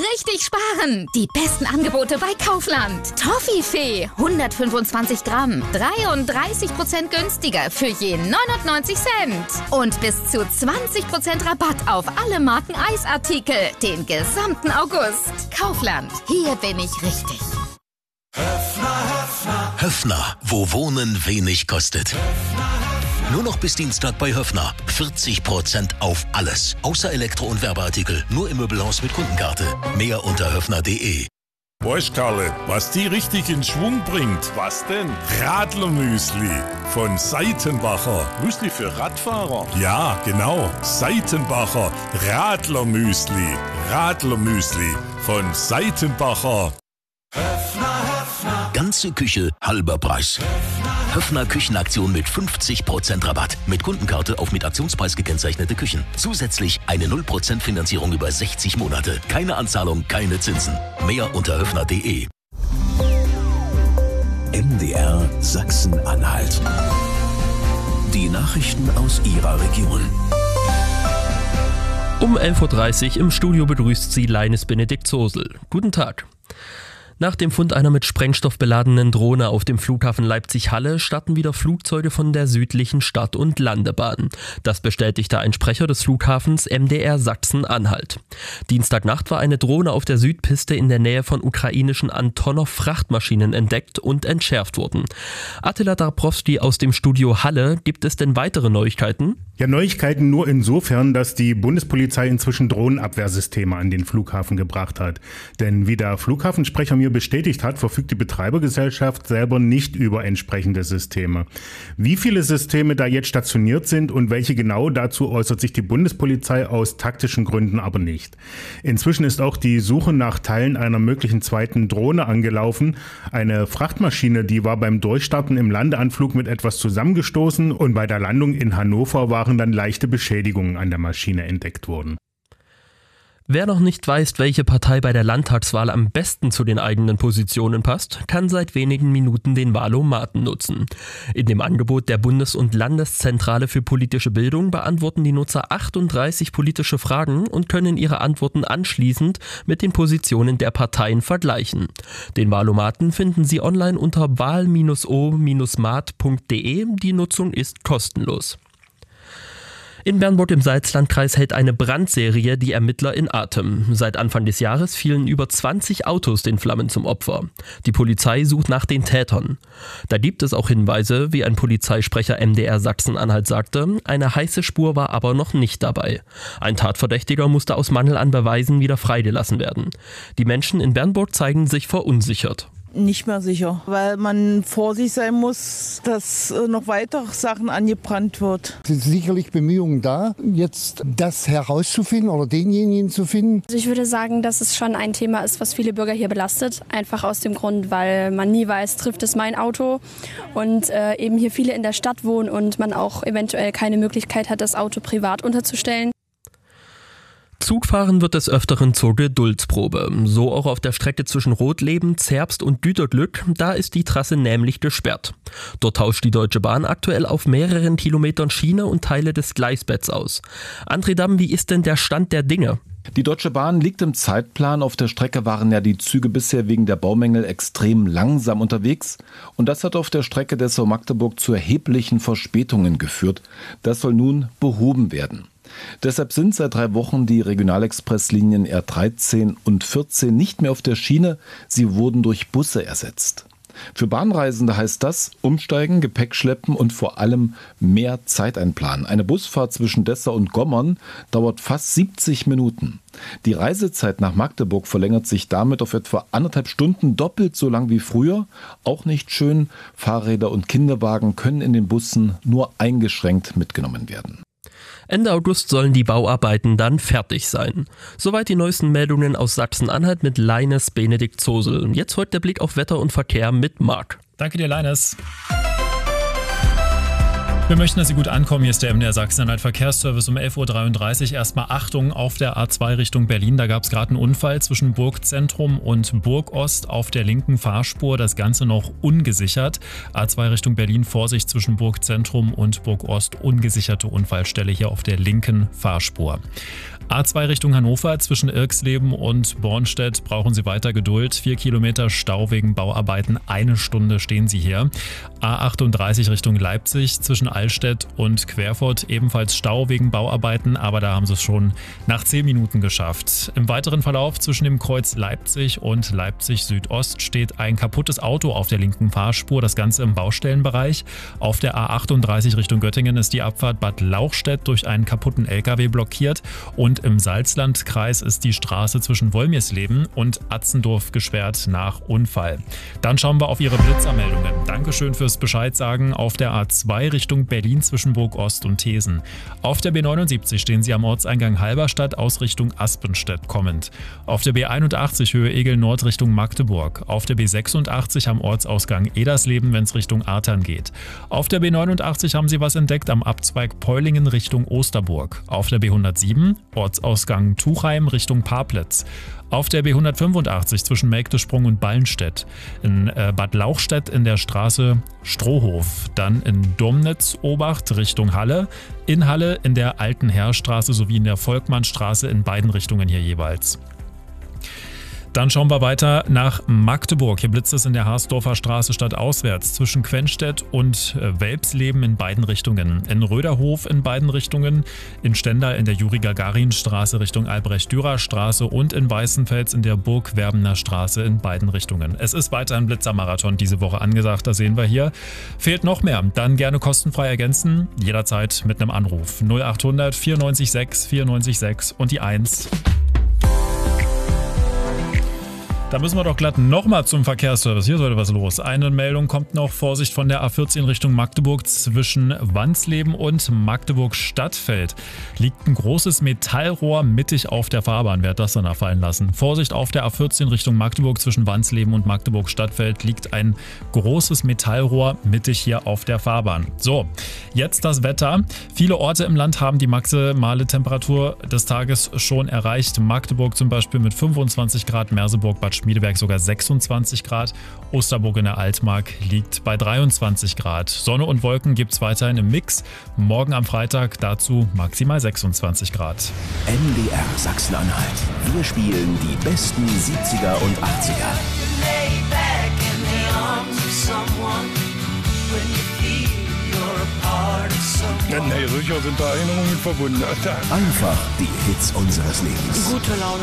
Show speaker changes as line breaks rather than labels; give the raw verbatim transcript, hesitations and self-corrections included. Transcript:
richtig sparen. Die besten Angebote bei Kaufland. Toffifee, hundertfünfundzwanzig Gramm, dreiunddreißig Prozent günstiger für je neunundneunzig Cent. Und bis zu zwanzig Prozent Rabatt auf alle Marken Eisartikel den gesamten August. Kaufland, hier bin ich richtig.
Höffner, Höffner. Höffner, wo Wohnen wenig kostet. Nur noch bis Dienstag bei Höffner. vierzig Prozent auf alles. Außer Elektro- und Werbeartikel. Nur im Möbelhaus mit Kundenkarte. Mehr unter höffner punkt de.
Weißt Karle, was die richtig in Schwung bringt? Was denn? Radlermüsli von Seitenbacher. Müsli für Radfahrer? Ja, genau. Seitenbacher Radlermüsli. Radlermüsli von Seitenbacher.
Höffner, Höffner. Ganze Küche, halber Preis. Höffner, Höffner Küchenaktion mit fünfzig Prozent Rabatt. Mit Kundenkarte auf mit Aktionspreis gekennzeichnete Küchen. Zusätzlich eine null Prozent Finanzierung über sechzig Monate. Keine Anzahlung, keine Zinsen. Mehr unter höffner punkt de.
M D R Sachsen-Anhalt. Die Nachrichten aus Ihrer Region.
Um elf Uhr dreißig im Studio begrüßt Sie Leines Benedikt Zosel. Guten Tag. Nach dem Fund einer mit Sprengstoff beladenen Drohne auf dem Flughafen Leipzig-Halle starten wieder Flugzeuge von der südlichen Start- und Landebahn. Das bestätigte ein Sprecher des Flughafens M D R Sachsen-Anhalt. Dienstagnacht war eine Drohne auf der Südpiste in der Nähe von ukrainischen Antonov-Frachtmaschinen entdeckt und entschärft worden. Attila Dabrowski aus dem Studio Halle, gibt es denn weitere Neuigkeiten?
Ja, Neuigkeiten nur insofern, dass die Bundespolizei inzwischen Drohnenabwehrsysteme an den Flughafen gebracht hat. Denn wie der Flughafensprecher mir bestätigt hat, verfügt die Betreibergesellschaft selber nicht über entsprechende Systeme. Wie viele Systeme da jetzt stationiert sind und welche genau, dazu äußert sich die Bundespolizei aus taktischen Gründen aber nicht. Inzwischen ist auch die Suche nach Teilen einer möglichen zweiten Drohne angelaufen. Eine Frachtmaschine, die war beim Durchstarten im Landeanflug mit etwas zusammengestoßen und bei der Landung in Hannover waren dann leichte Beschädigungen an der Maschine entdeckt worden.
Wer noch nicht weiß, welche Partei bei der Landtagswahl am besten zu den eigenen Positionen passt, kann seit wenigen Minuten den Wahlomaten nutzen. In dem Angebot der Bundes- und Landeszentrale für politische Bildung beantworten die Nutzer achtunddreißig politische Fragen und können ihre Antworten anschließend mit den Positionen der Parteien vergleichen. Den Wahlomaten finden Sie online unter wahl o mat punkt de. Die Nutzung ist kostenlos. In Bernburg im Salzlandkreis hält eine Brandserie die Ermittler in Atem. Seit Anfang des Jahres fielen über zwanzig Autos den Flammen zum Opfer. Die Polizei sucht nach den Tätern. Da gibt es auch Hinweise, wie ein Polizeisprecher M D R Sachsen-Anhalt sagte, eine heiße Spur war aber noch nicht dabei. Ein Tatverdächtiger musste aus Mangel an Beweisen wieder freigelassen werden. Die Menschen in Bernburg zeigen sich verunsichert.
Nicht mehr sicher, weil man vorsichtig sein muss, dass noch weitere Sachen angebrannt wird.
Es sind sicherlich Bemühungen da, jetzt das herauszufinden oder denjenigen zu finden.
Also ich würde sagen, dass es schon ein Thema ist, was viele Bürger hier belastet. Einfach aus dem Grund, weil man nie weiß, trifft es mein Auto und äh, eben hier viele in der Stadt wohnen und man auch eventuell keine Möglichkeit hat, das Auto privat unterzustellen.
Zugfahren wird des Öfteren zur Geduldsprobe. So auch auf der Strecke zwischen Rotleben, Zerbst und Güterglück. Da ist die Trasse nämlich gesperrt. Dort tauscht die Deutsche Bahn aktuell auf mehreren Kilometern Schiene und Teile des Gleisbetts aus. André Damm, wie ist denn der Stand der Dinge?
Die Deutsche Bahn liegt im Zeitplan. Auf der Strecke waren ja die Züge bisher wegen der Baumängel extrem langsam unterwegs. Und das hat auf der Strecke Dessau-Magdeburg zu erheblichen Verspätungen geführt. Das soll nun behoben werden. Deshalb sind seit drei Wochen die Regionalexpresslinien R dreizehn und vierzehn nicht mehr auf der Schiene. Sie wurden durch Busse ersetzt. Für Bahnreisende heißt das Umsteigen, Gepäck schleppen und vor allem mehr Zeit einplanen. Eine Busfahrt zwischen Dessau und Gommern dauert fast siebzig Minuten. Die Reisezeit nach Magdeburg verlängert sich damit auf etwa anderthalb Stunden, doppelt so lang wie früher. Auch nicht schön, Fahrräder und Kinderwagen können in den Bussen nur eingeschränkt mitgenommen werden.
Ende August sollen die Bauarbeiten dann fertig sein. Soweit die neuesten Meldungen aus Sachsen-Anhalt mit Leines Benedikt Zosel. Jetzt folgt der Blick auf Wetter und Verkehr mit Marc.
Danke dir, Leines. Wir möchten, dass Sie gut ankommen. Hier ist der M D R Sachsen-Anhalt Verkehrsservice um elf Uhr dreiunddreißig. Erstmal Achtung auf der A zwei Richtung Berlin. Da gab es gerade einen Unfall zwischen Burgzentrum und Burgost auf der linken Fahrspur. Das Ganze noch ungesichert. A zwei Richtung Berlin, Vorsicht zwischen Burgzentrum und Burgost. Ungesicherte Unfallstelle hier auf der linken Fahrspur. A zwei Richtung Hannover, zwischen Irxleben und Bornstedt brauchen Sie weiter Geduld. Vier Kilometer Stau wegen Bauarbeiten. Eine Stunde stehen Sie hier. A achtunddreißig Richtung Leipzig, zwischen Allstedt und Querfurt ebenfalls Stau wegen Bauarbeiten, aber da haben Sie es schon nach zehn Minuten geschafft. Im weiteren Verlauf zwischen dem Kreuz Leipzig und Leipzig Südost steht ein kaputtes Auto auf der linken Fahrspur, das Ganze im Baustellenbereich. Auf der A achtunddreißig Richtung Göttingen ist die Abfahrt Bad Lauchstädt durch einen kaputten L K W blockiert und im Salzlandkreis ist die Straße zwischen Wolmirsleben und Atzendorf gesperrt nach Unfall. Dann schauen wir auf Ihre Blitzermeldungen. Dankeschön fürs Bescheid sagen. Auf der A zwei Richtung Berlin zwischen Burgost und Thesen. Auf der B neunundsiebzig stehen Sie am Ortseingang Halberstadt aus Richtung Aspenstedt kommend. Auf der B einundachtzig Höhe Egel Nord Richtung Magdeburg. Auf der B sechsundachtzig am Ortsausgang Edersleben, wenn es Richtung Artern geht. Auf der B neunundachtzig haben Sie was entdeckt am Abzweig Peulingen Richtung Osterburg. Auf der B hundertsieben Ortsausgang Tuchheim Richtung Parplitz. Auf der B hundertfünfundachtzig zwischen Mägdesprung und Ballenstedt. In äh, Bad Lauchstädt in der Straße Strohhof. Dann in Domnitz-Obacht Richtung Halle. In Halle in der Alten Heerstraße sowie in der Volkmannstraße in beiden Richtungen hier jeweils. Dann schauen wir weiter nach Magdeburg. Hier blitzt es in der Harsdorfer Straße stadtauswärts zwischen Quenstedt und Welpsleben in beiden Richtungen. In Röderhof in beiden Richtungen, in Stendal in der Juri-Gagarin-Straße Richtung Albrecht-Dürer-Straße und in Weißenfels in der Burgwerbener Straße in beiden Richtungen. Es ist weiter ein Blitzermarathon diese Woche angesagt, das sehen wir hier. Fehlt noch mehr, dann gerne kostenfrei ergänzen, jederzeit mit einem Anruf. null achthundert vierundneunzig sechs vierundneunzig sechs und die eins. Da müssen wir doch glatt nochmal zum Verkehrsservice. Hier sollte was los. Eine Meldung kommt noch. Vorsicht von der A vierzehn Richtung Magdeburg zwischen Wansleben und Magdeburg-Stadtfeld. Liegt ein großes Metallrohr mittig auf der Fahrbahn. Wer hat das danach fallen lassen? Vorsicht auf der A vierzehn Richtung Magdeburg zwischen Wansleben und Magdeburg-Stadtfeld liegt ein großes Metallrohr mittig hier auf der Fahrbahn. So, jetzt das Wetter. Viele Orte im Land haben die maximale Temperatur des Tages schon erreicht. Magdeburg zum Beispiel mit fünfundzwanzig Grad, Merseburg, Bad Schmiedeberg sogar sechsundzwanzig Grad. Osterburg in der Altmark liegt bei dreiundzwanzig Grad. Sonne und Wolken gibt es weiterhin im Mix. Morgen am Freitag dazu maximal sechsundzwanzig Grad.
M D R Sachsen-Anhalt. Wir spielen die besten siebziger und achtziger.
Nee, sicher sind da Erinnerungen verbunden.
Einfach die Hits unseres Lebens.
Gute Laune.